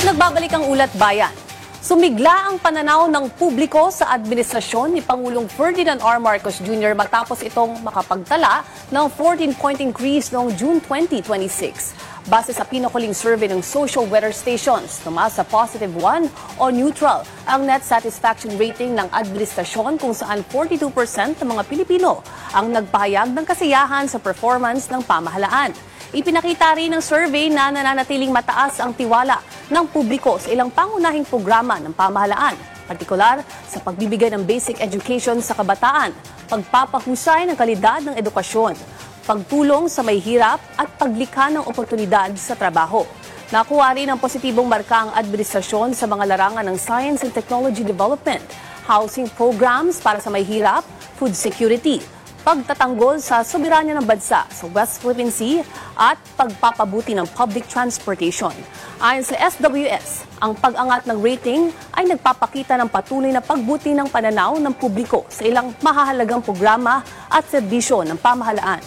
Nagbabalik ang Ulat Bayan. Sumigla ang pananaw ng publiko sa administrasyon ni Pangulong Ferdinand R. Marcos Jr. matapos itong makapagtala ng 14-point increase noong June 2026. Base sa pinakuling survey ng social weather stations, tumaas sa positive 1 o neutral ang net satisfaction rating ng administrasyon kung saan 42% ng mga Pilipino ang nagpahayag ng kasiyahan sa performance ng pamahalaan. Ipinakita rin ng survey na nananatiling mataas ang tiwala ng publiko sa ilang pangunahing programa ng pamahalaan, partikular sa pagbibigay ng basic education sa kabataan, pagpapahusay ng kalidad ng edukasyon, pagtulong sa may hirap at paglikha ng oportunidad sa trabaho. Nakuha rin ang positibong marka ang administrasyon sa mga larangan ng science and technology development, housing programs para sa may hirap, food security, pagtatanggol sa soberanya ng bansa sa West Philippine Sea at pagpapabuti ng public transportation. Ayon sa SWS, ang pag-angat ng rating ay nagpapakita ng patuloy na pagbuti ng pananaw ng publiko sa ilang mahahalagang programa at serbisyo ng pamahalaan.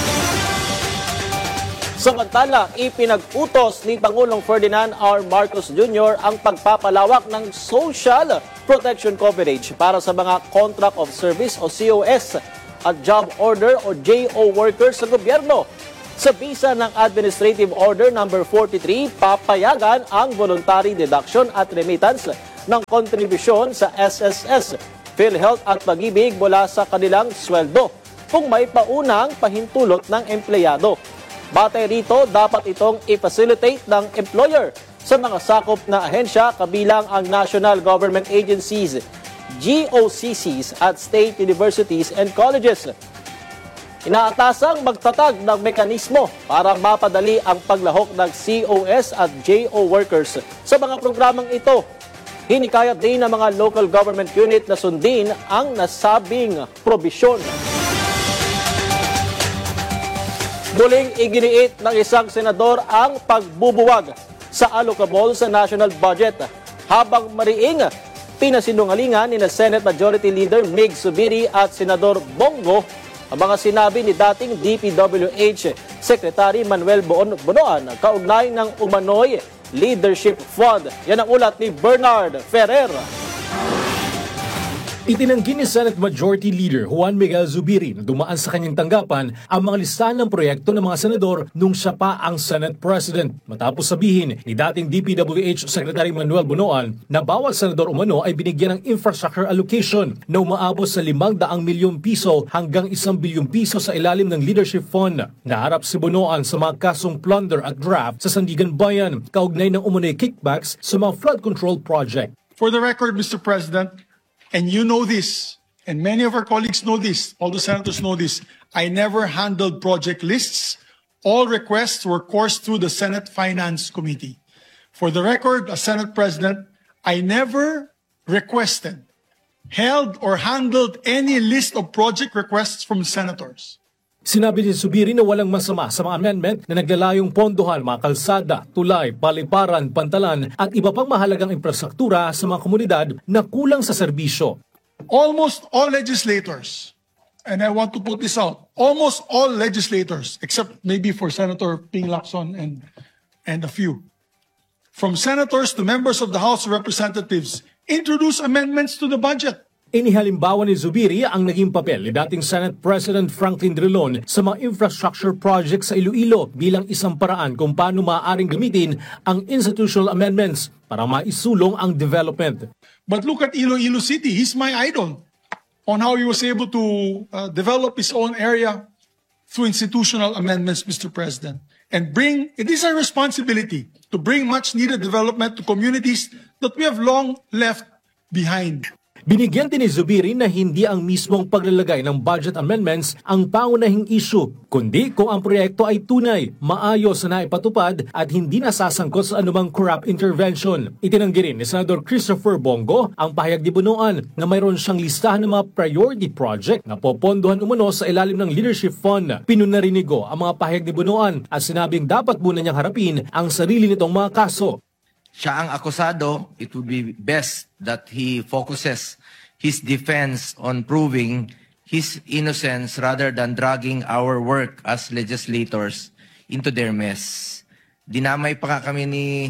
Samantala, ipinag-utos ni Pangulong Ferdinand R. Marcos Jr. ang pagpapalawak ng social protection coverage para sa mga contract of service o COS at job order o JO workers sa gobyerno. Sa bisa ng Administrative Order No. 43, papayagan ang voluntary deduction at remittance ng kontribusyon sa SSS, PhilHealth at Pag-ibig mula sa kanilang sweldo kung may paunang pahintulot ng empleyado. Batay rito, dapat itong i-facilitate ng employer sa mga sakop na ahensya kabilang ang national government agencies, GOCCs at state universities and colleges. Inaatasang magtatag ng mekanismo para mapadali ang paglahok ng COS at JO workers sa mga programang ito. Hinikayat din ng mga local government unit na sundin ang nasabing probisyon. Muling iginiit ng isang senador ang pagbubuwag sa allocable sa national budget habang mariing pinasinungalingan ni Senate Majority Leader Mig Zubiri at Senador Bongo ang mga sinabi ni dating DPWH Secretary Manuel Bonoan kaugnay ng umano'y Leadership Fund. Yan ang ulat ni Bernard Ferrer. Itinanggi ni Senate Majority Leader Juan Miguel Zubiri na dumaan sa kanyang tanggapan ang mga listahan ng proyekto ng mga senador nung siya pa ang Senate President. Matapos sabihin ni dating DPWH Secretary Manuel Bonoan na bawat senador umano ay binigyan ng infrastructure allocation na umaabot sa 500 milyong piso hanggang 1 bilyong piso sa ilalim ng Leadership Fund. Naharap si Bonoan sa mga kasong plunder at graft sa Sandigan Bayan kaugnay ng umano'y kickbacks sa mga flood control project. For the record, Mr. President, and you know this, and many of our colleagues know this, all the senators know this, I never handled project lists. All requests were coursed through the Senate Finance Committee. For the record, as Senate President, I never requested, held, or handled any list of project requests from senators. Sinabi ni Zubiri na walang masama sa mga amendment na naglalayong pondohan mga kalsada, tulay, paliparan, pantalan at iba pang mahalagang infrastruktura sa mga komunidad na kulang sa serbisyo. Almost all legislators, and I want to put this out, almost all legislators, except maybe for Senator Ping Lacson and a few, from senators to members of the House of Representatives, introduce amendments to the budget. Inihalimbawa ni Zubiri ang naging papel ni dating Senate President Franklin Drilon sa mga infrastructure projects sa Iloilo bilang isang paraan kung paano maaaring gamitin ang institutional amendments para maisulong ang development. But look at Iloilo City. He's my idol on how he was able to develop his own area through institutional amendments, Mr. President. And it is our responsibility to bring much needed development to communities that we have long left behind. Binigyan din ni Zubiri na hindi ang mismong paglalagay ng budget amendments ang pangunahing issue, kundi kung ang proyekto ay tunay, maayos na ipatupad at hindi nasasangkot sa anumang corrupt intervention. Itinanggi rin ni Senador Christopher Bongo ang pahayag ni Bonoan na mayroon siyang listahan ng mga priority project na popondohan umano sa ilalim ng Leadership Fund. Pinunarinigo ang mga pahayag ni Bonoan at sinabing dapat muna niyang harapin ang sarili nitong mga kaso. Siya ang akusado, it would be best that he focuses his defense on proving his innocence rather than dragging our work as legislators into their mess. Dinamay pa kami ni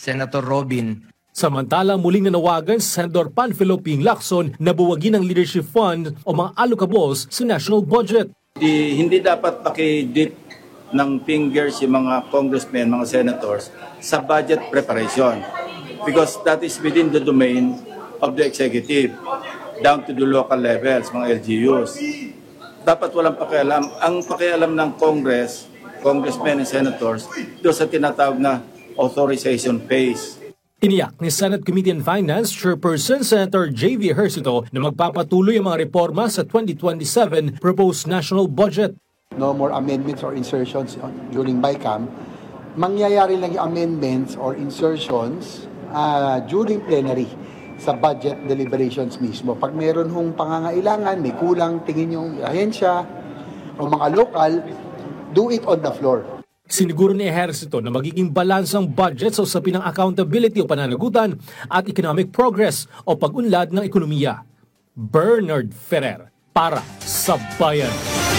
Senator Robin. Samantala, muling nanawagan si Senador Panfilo Ping Lacson na buwagin ang leadership fund o mga allocables sa national budget. Hindi dapat pakidip ng fingers yung mga congressmen, mga senators sa budget preparation because that is within the domain of the executive down to the local levels, mga LGUs. Dapat walang pakialam. Ang pakialam ng congressmen and senators doon sa tinatawag na authorization phase. Iniyak ni Senate Committee on Finance Chairperson Senator J.V. Ejercito na magpapatuloy ang mga reforma sa 2027 proposed national budget. No more amendments or insertions during BICAM. Mangyayari lang yung amendments or insertions during plenary sa budget deliberations mismo. Pag meron hong pangangailangan, may kulang, tingin yung ahensya o mga local, do it on the floor. Siniguro ni Ejercito na magiging balansang budget sa usapin ng accountability o pananagutan at economic progress o pag-unlad ng ekonomiya. Bernard Ferrer para sa Bayan.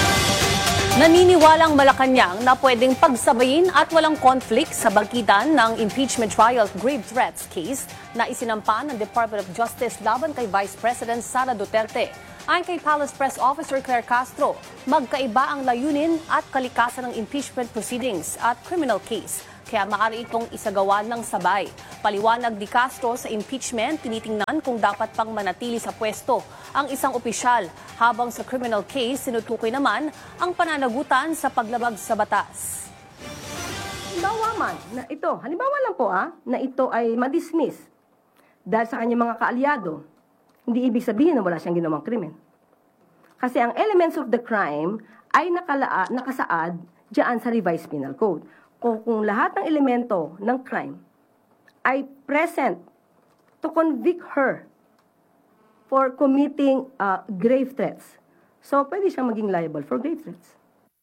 Naniniwalang Malacanang na pwedeng pagsabayin at walang conflict sa bangkitan ng impeachment trial grave threats case na isinampa ng Department of Justice laban kay Vice President Sara Duterte. Ayon kay Palace Press Officer Claire Castro, magkaiba ang layunin at kalikasan ng impeachment proceedings at criminal case, kaya maaari itong isagawa ng sabay. Paliwanag ni Castro, sa impeachment, tinitingnan kung dapat pang manatili sa pwesto ang isang opisyal, habang sa criminal case, sinutukoy naman ang pananagutan sa paglabag sa batas. Halimbawa man, halimbawa lang po na ito ay madismiss dahil sa kanyang mga kaalyado, hindi ibig sabihin na wala siyang ginawang krimen. Kasi ang elements of the crime ay nakasaad diyan sa revised penal code. Kung lahat ng elemento ng crime ay present to convict her for committing grave threats, so pwede siyang maging liable for grave threats.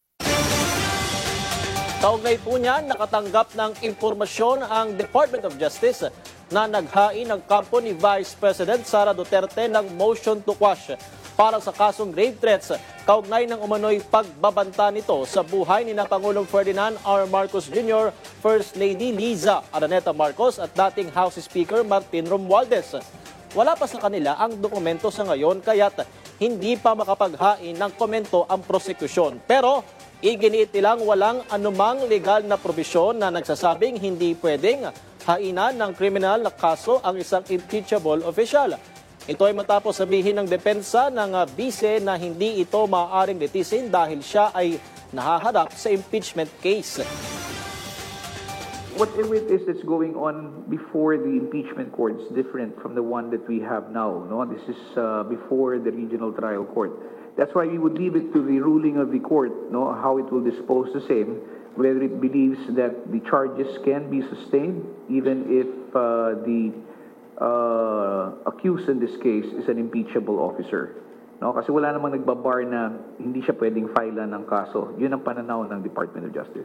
Kaugnay po niyan, nakatanggap ng impormasyon ang Department of Justice na naghain ng kampo ni Vice President Sara Duterte ng motion to quash para sa kasong grave threats kaugnay ng umano'y pagbabanta nito sa buhay ni Pangulong Ferdinand R. Marcos Jr., First Lady Liza Araneta Marcos at dating House Speaker Martin Romualdez. Wala pa sa kanila ang dokumento sa ngayon kaya't hindi pa makapaghain ng komento ang prosekusyon. Pero iginiit nilang walang anumang legal na probisyon na nagsasabing hindi pwedeng hainan ng kriminal na kaso ang isang impeachable official. Ito ay matapos sabihin ng depensa ng bise na hindi ito maaaring litisin dahil siya ay nahaharap sa impeachment case. Whatever it is that's going on before the impeachment court is different from the one that we have now. No, this is before the regional trial court. That's why we would leave it to the ruling of the court, no, how it will dispose the same, whether it believes that the charges can be sustained, even if the accused in this case is an impeachable officer. No, kasi wala namang nagbabar na hindi siya pwedeng filean ng kaso. Yun ang pananaw ng Department of Justice.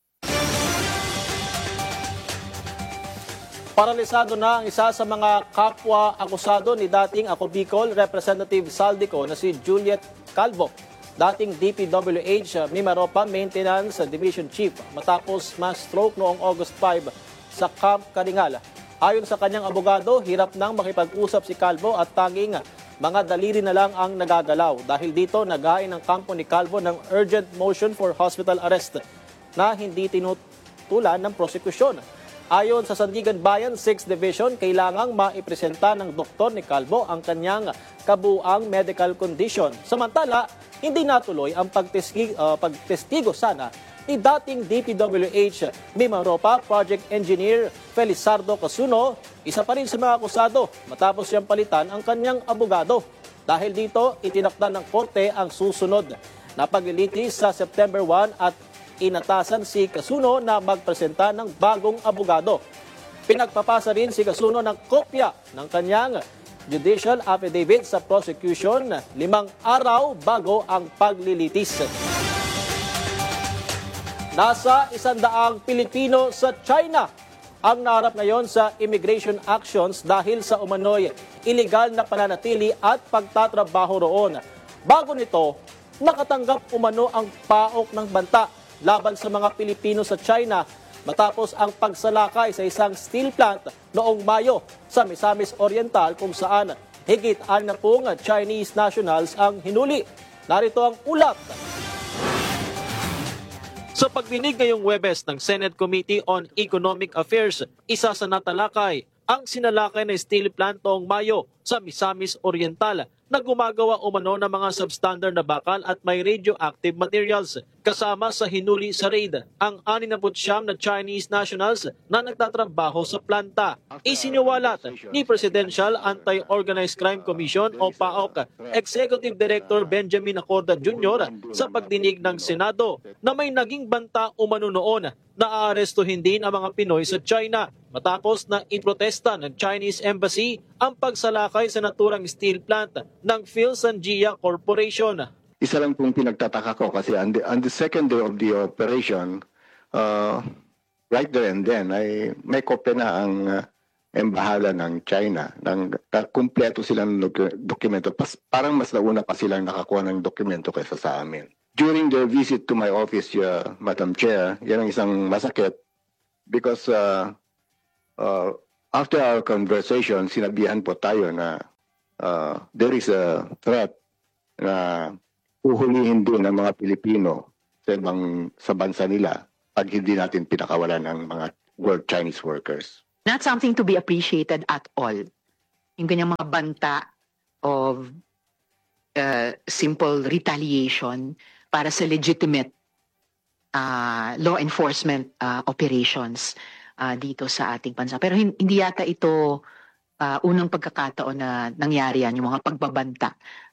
Paralisado na ang isa sa mga kapwa-akusado ni dating Ako Bicol Representative Saldico na si Juliet Calvo, dating DPWH Mimaropa Maintenance Division Chief, matapos ma-stroke noong August 5 sa Camp Karingal. Ayon sa kanyang abogado, hirap nang makipag-usap si Calvo at tanging mga daliri na lang ang nagagalaw. Dahil dito, naghain ng kampo ni Calvo ng urgent motion for hospital arrest na hindi tinutulan ng prosekusyon. Ayon sa Sandigan Bayan 6th Division, kailangang maipresenta ng doktor ni Calvo ang kanyang kabuang medical condition. Samantala, hindi natuloy ang pagtestigo sana ni dating DPWH Mimaropa Project Engineer Felizardo Casuno, isa pa rin sa mga akusado matapos siyang palitan ang kanyang abogado. Dahil dito, itinakda ng korte ang susunod na paglilitis sa September 1 at inatasan si Casuno na magpresenta ng bagong abogado. Pinagpapasa rin si Casuno ng kopya ng kanyang judicial affidavit sa prosecution 5 araw bago ang paglilitis. Nasa 100 Pilipino sa China ang naharap ngayon sa immigration actions dahil sa umano'y illegal na pananatili at pagtatrabaho roon. Bago nito, nakatanggap umano ang PAOK ng banta laban sa mga Pilipino sa China matapos ang pagsalakay sa isang steel plant noong Mayo sa Misamis Oriental kung saan higit 60 Chinese nationals ang hinuli. Narito ang ulat. Sa pagdinig ngayong Huwebes ng Senate Committee on Economic Affairs, isa sa natalakay ang sinalakay na steel plant noong Mayo sa Misamis Oriental na gumagawa umano ng mga substandard na bakal at may radioactive materials. Kasama sa hinuli sa raid ang 69 na Chinese nationals na nagtatrabaho sa planta. Isiniwalat ni Presidential Anti-Organized Crime Commission o PAOC Executive Director Benjamin Acorda Jr. sa pagdinig ng Senado na may naging banta umano noon na aarestuhin din ang mga Pinoy sa China matapos na iprotesta ng Chinese Embassy ang pagsalakay sa naturang steel plant ng Philsangia Corporation. Isa lang pong pinagtataka ko kasi on the second day of the operation, right there and then, ay may kopya na ang embahada ng China. Kumpleto sila ng dokumento. Parang mas nauna pa silang nakakuha ng dokumento kaysa sa amin. During their visit to my office, Madam Chair, yan ang isang masakit because after our conversation, sinabihan po tayo na there is a threat na uhulihin din ng mga Pilipino sa bansa nila pag hindi natin pinakawalan ang mga world Chinese workers. Not something to be appreciated at all. Yung ganyang mga banta of simple retaliation para sa legitimate law enforcement operations dito sa ating bansa. Pero hindi yata ito unang pagkakataon na nangyari yan, yung mga pagbabanta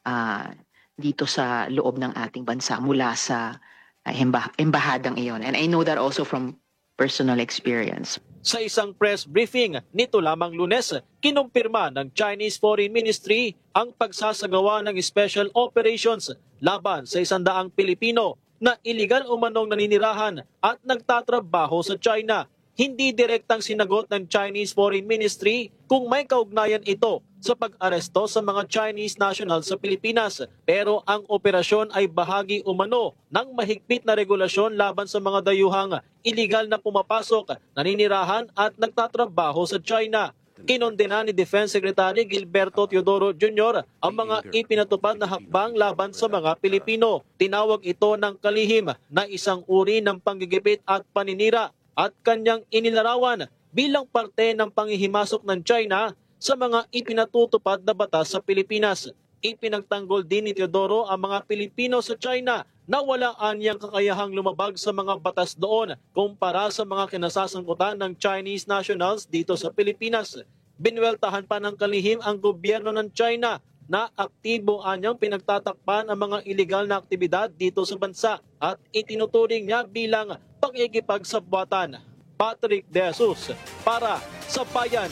dito sa loob ng ating bansa mula sa embahadang iyon. And I know that also from personal experience. Sa isang press briefing nito lamang Lunes, kinumpirma ng Chinese Foreign Ministry ang pagsasagawa ng special operations laban sa 100 Pilipino na iligal umanong naninirahan at nagtatrabaho sa China. Hindi direktang sinagot ng Chinese Foreign Ministry kung may kaugnayan ito sa pag-aresto sa mga Chinese nationals sa Pilipinas. Pero ang operasyon ay bahagi umano ng mahigpit na regulasyon laban sa mga dayuhang iligal na pumapasok, naninirahan at nagtatrabaho sa China. Kinondena ni Defense Secretary Gilberto Teodoro Jr. ang mga ipinatupad na hakbang laban sa mga Pilipino. Tinawag ito ng kalihim na isang uri ng panggigipit at paninira at kanyang inilarawan bilang parte ng panghihimasok ng China sa mga ipinatutupad na batas sa Pilipinas. Ipinagtanggol din ni Teodoro ang mga Pilipino sa China na wala anyang kakayahang lumabag sa mga batas doon kumpara sa mga kinasasangkutan ng Chinese nationals dito sa Pilipinas. Binweltahan pa ng kalihim ang gobyerno ng China na aktibo anyang pinagtatakpan ang mga iligal na aktibidad dito sa bansa at itinuturing niya bilang pakikipagsabwatan. Patrick De Jesus para sa Bayan.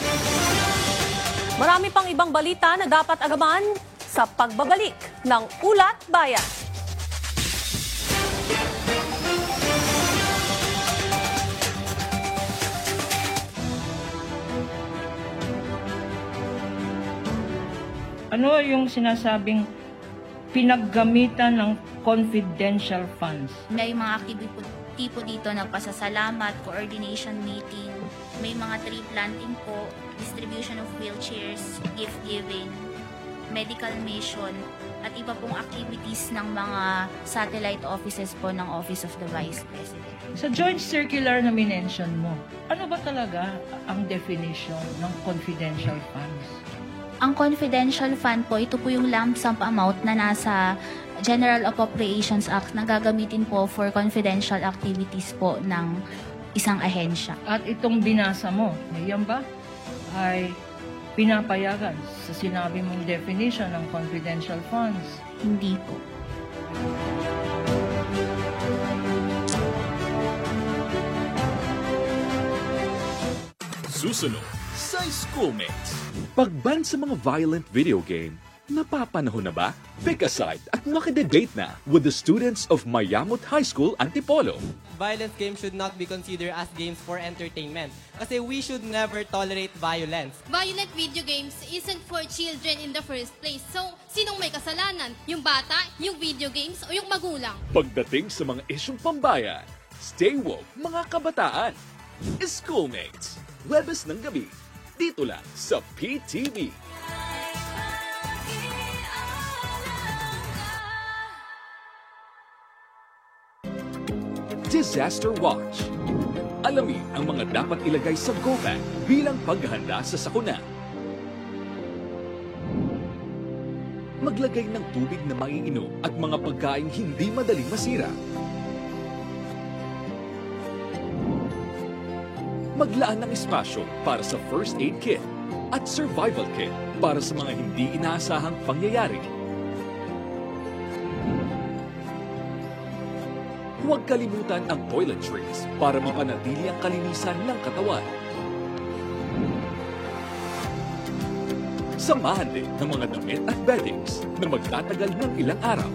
Marami pang ibang balita na dapat agaman sa pagbabalik ng Ulat Bayan. Ano yung sinasabing pinaggamitan ng confidential funds? May mga activity po dito na pasasalamat, coordination meeting, may mga tree planting po, distribution of wheelchairs, gift giving, medical mission, at iba pong activities ng mga satellite offices po ng Office of the Vice President. Sa joint circular na minention mo, ano ba talaga ang definition ng confidential funds? Ang confidential fund po, ito po yung lump sum amount na nasa General Appropriations Act na gagamitin po for confidential activities po ng isang ahensya. At itong binasa mo, yan ba ay pinapayagan sa sinabi mong definition ng confidential funds? Hindi po. Susunod sa Schoolmates. Pagban sa mga violent video game, napapanahon na ba? Pick a side at makidebate na with the students of Mayamot High School Antipolo. Violent games should not be considered as games for entertainment kasi we should never tolerate violence. Violent video games isn't for children in the first place. So, sinong may kasalanan? Yung bata, yung video games, o yung magulang? Pagdating sa mga isyong pambayan, stay woke mga kabataan. Schoolmates, Webes ng gabi, dito lang sa PTV. Disaster Watch. Alamin ang mga dapat ilagay sa go bag bilang paghahanda sa sakuna. Maglagay ng tubig na maiinom at mga pagkaing hindi madaling masira. Maglaan ng espasyo para sa first aid kit at survival kit para sa mga hindi inaasahang pangyayari. Huwag kalimutan ang toiletries para mapanatili ang kalinisan ng katawan. Samahan din ng mga damit at beddings na magtatagal ng ilang araw.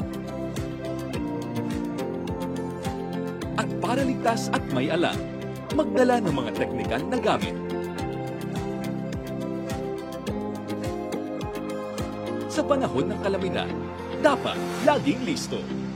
At para ligtas at may alam, magdala ng mga teknikal na gamit. Sa panahon ng kalamidad, dapat laging listo.